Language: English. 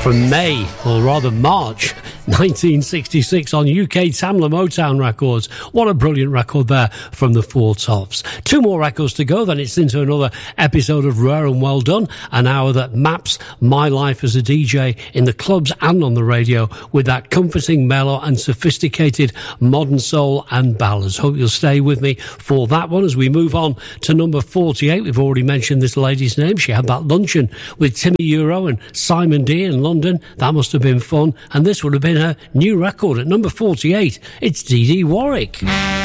from May, or rather March 1966 on UK Tamla Motown Records. What a brilliant record there from the Four Tops. Two more records to go, then it's into another episode of Rare and Well Done, an hour that maps my life as a DJ in the clubs and on the radio with that comforting, mellow and sophisticated modern soul and ballads. Hope you'll stay with me for that one as we move on to number 48. We've already mentioned this lady's name. She had that luncheon with Timmy Euro and Simon D in London. That must have been fun, and this would have been her new record at number 48. It's Dee Dee Warwick.